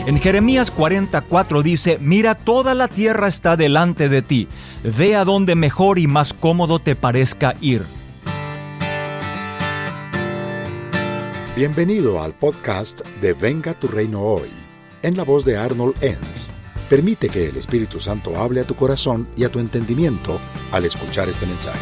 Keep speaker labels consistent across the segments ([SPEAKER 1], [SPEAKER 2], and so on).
[SPEAKER 1] En Jeremías 44 dice: mira, toda la tierra está delante de ti. Ve a donde mejor y más cómodo te parezca ir.
[SPEAKER 2] Bienvenido al podcast de Venga tu Reino Hoy, en la voz de Arnold Enns. Permite que el Espíritu Santo hable a tu corazón y a tu entendimiento al escuchar este mensaje.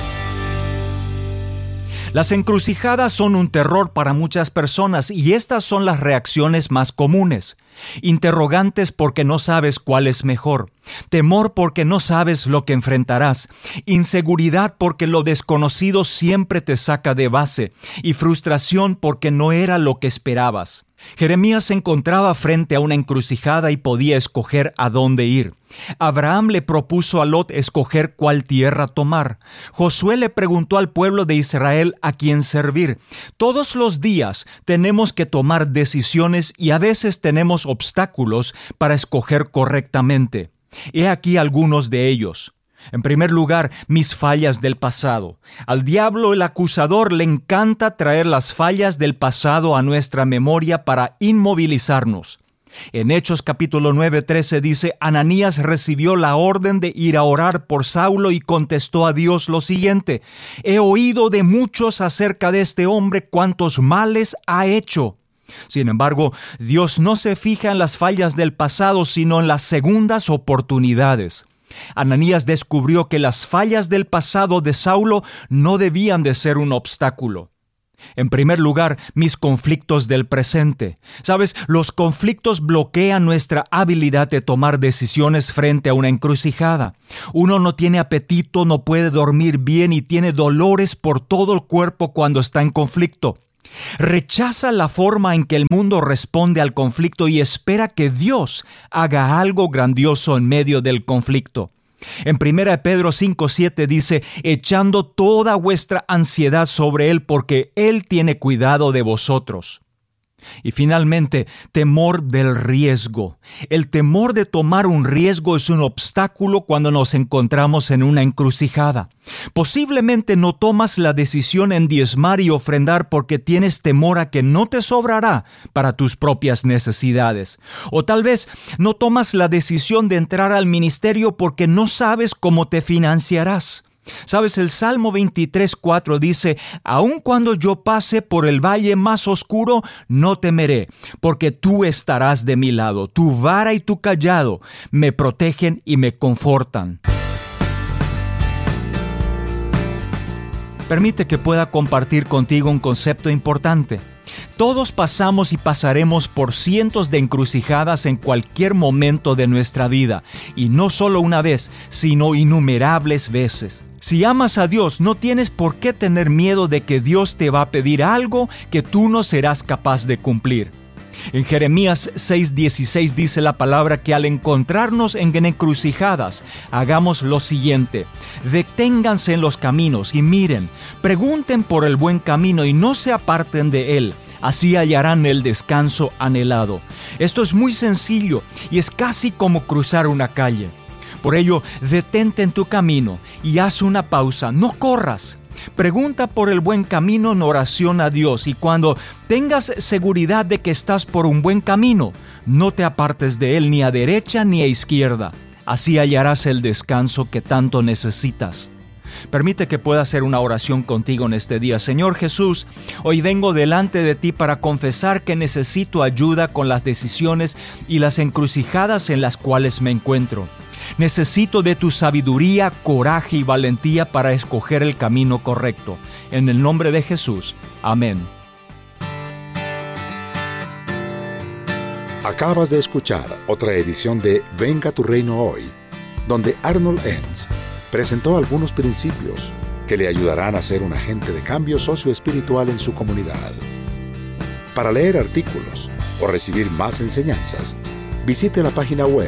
[SPEAKER 1] Las encrucijadas son un terror para muchas personas y estas son las reacciones más comunes. Interrogantes porque no sabes cuál es mejor. Temor porque no sabes lo que enfrentarás. Inseguridad porque lo desconocido siempre te saca de base. Y frustración porque no era lo que esperabas. Jeremías se encontraba frente a una encrucijada y podía escoger a dónde ir. Abraham le propuso a Lot escoger cuál tierra tomar. Josué le preguntó al pueblo de Israel a quién servir. Todos los días tenemos que tomar decisiones y a veces tenemos obstáculos para escoger correctamente. He aquí algunos de ellos. En primer lugar, mis fallas del pasado. Al diablo, el acusador, le encanta traer las fallas del pasado a nuestra memoria para inmovilizarnos. En Hechos capítulo 9:13 dice: Ananías recibió la orden de ir a orar por Saulo y contestó a Dios lo siguiente: he oído de muchos acerca de este hombre cuántos males ha hecho. Sin embargo, Dios no se fija en las fallas del pasado, sino en las segundas oportunidades. Ananías descubrió que las fallas del pasado de Saulo no debían de ser un obstáculo. En primer lugar, mis conflictos del presente. ¿Sabes? Los conflictos bloquean nuestra habilidad de tomar decisiones frente a una encrucijada. Uno no tiene apetito, no puede dormir bien y tiene dolores por todo el cuerpo cuando está en conflicto. Rechaza la forma en que el mundo responde al conflicto y espera que Dios haga algo grandioso en medio del conflicto. En 1 Pedro 5:7 dice: echando toda vuestra ansiedad sobre Él, porque Él tiene cuidado de vosotros. Y finalmente, temor del riesgo. El temor de tomar un riesgo es un obstáculo cuando nos encontramos en una encrucijada. Posiblemente no tomas la decisión en diezmar y ofrendar porque tienes temor a que no te sobrará para tus propias necesidades. O tal vez no tomas la decisión de entrar al ministerio porque no sabes cómo te financiarás. ¿Sabes? El Salmo 23:4 dice: aun cuando yo pase por el valle más oscuro, no temeré, porque tú estarás de mi lado. Tu vara y tu cayado me protegen y me confortan. Permite que pueda compartir contigo un concepto importante. Todos pasamos y pasaremos por cientos de encrucijadas en cualquier momento de nuestra vida, y no solo una vez, sino innumerables veces. Si amas a Dios, no tienes por qué tener miedo de que Dios te va a pedir algo que tú no serás capaz de cumplir. En Jeremías 6:16 dice la palabra que al encontrarnos en encrucijadas, hagamos lo siguiente: deténganse en los caminos y miren, pregunten por el buen camino y no se aparten de él. Así hallarán el descanso anhelado. Esto es muy sencillo y es casi como cruzar una calle. Por ello, detente en tu camino y haz una pausa, no corras. Pregunta por el buen camino en oración a Dios y cuando tengas seguridad de que estás por un buen camino, no te apartes de él ni a derecha ni a izquierda. Así hallarás el descanso que tanto necesitas. Permite que pueda hacer una oración contigo en este día. Señor Jesús, hoy vengo delante de ti para confesar que necesito ayuda con las decisiones y las encrucijadas en las cuales me encuentro. Necesito de tu sabiduría, coraje y valentía para escoger el camino correcto. En el nombre de Jesús. Amén.
[SPEAKER 2] Acabas de escuchar otra edición de Venga tu Reino Hoy, donde Arnold Enns presentó algunos principios que le ayudarán a ser un agente de cambio socioespiritual en su comunidad. Para leer artículos o recibir más enseñanzas, visite la página web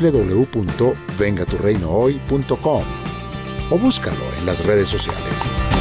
[SPEAKER 2] www.vengaturreinohoy.com o búscalo en las redes sociales.